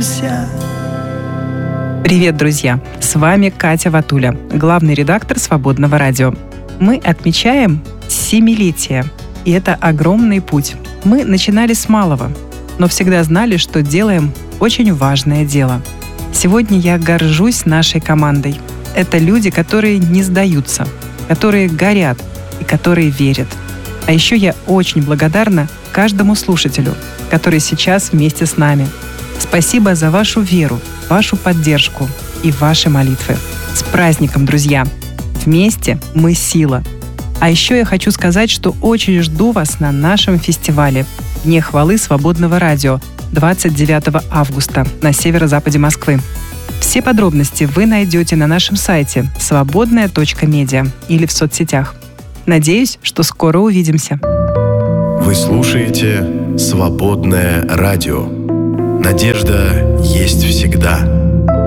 вернемся. Привет, друзья! С вами Катя Ватуля, главный редактор «Свободного радио». Мы отмечаем 7-летие, и это огромный путь. Мы начинали с малого, но всегда знали, что делаем очень важное дело. Сегодня я горжусь нашей командой. Это люди, которые не сдаются, которые горят и которые верят. А еще я очень благодарна каждому слушателю, который сейчас вместе с нами. Спасибо за вашу веру, вашу поддержку и ваши молитвы. С праздником, друзья! Вместе мы сила. А еще я хочу сказать, что очень жду вас на нашем фестивале «Дне хвалы Свободного радио» 29 августа на северо-западе Москвы. Все подробности вы найдете на нашем сайте свободная.медиа или в соцсетях. Надеюсь, что скоро увидимся. Вы слушаете «Свободное радио». Надежда есть всегда.